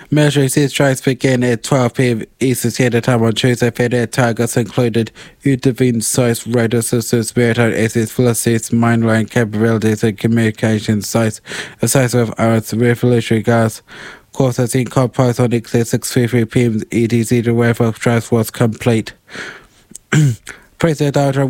Military strikes began at 12 p.m. Eastern Standard Time on Tuesday. Federal targets included Udavine sites, radar systems, maritime assets, facilities, mainline capabilities, and communication sites associated with Iran's revolutionary guards. Courses in composed on exactly 6:53 p.m. EDC. The wave of strikes was complete. President Donald Trump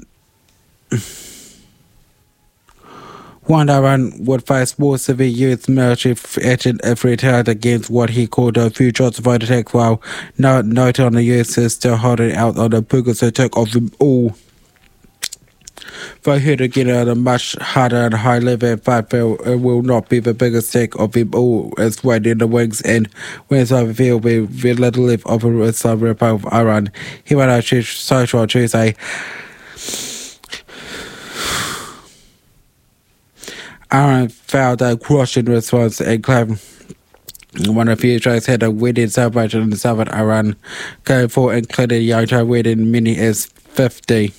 warned Iran would face more severe U.S. military action if retaliated against what he called a few justified attacks, while noting on the U.S. is still holding out on the biggest attack of them all. Though here again at a much harder and high level fight, it will not be the biggest attack of them all. It's waiting in the wings, and when it's over, will be very little left of the Islamic Republic of Iran. He went out to social on Tuesday. Iran filed a crushing response and claimed one of the few strikes had a wedding celebration in southern Iran, going for including a young child wedding many as 50.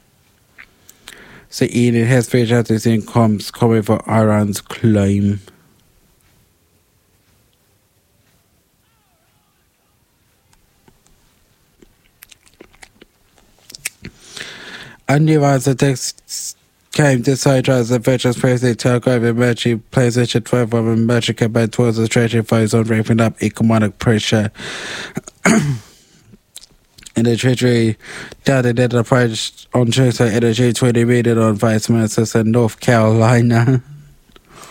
CNN has featured this in comment for Iran's claim. A new text came to cite as the veterans president telegraph emergency PlayStation 12 of emergency campaign towards the strategy focus on ramping up economic pressure. In the Treasury doubted that approach on Tuesday at a G20 meeting on Vice Ministers in North Carolina.